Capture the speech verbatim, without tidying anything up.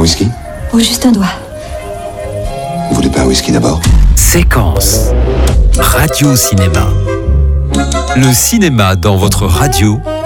whisky? Oh, juste un doigt. Vous voulez pas un whisky d'abord? Séquence. Radio Cinéma. Le cinéma dans votre radio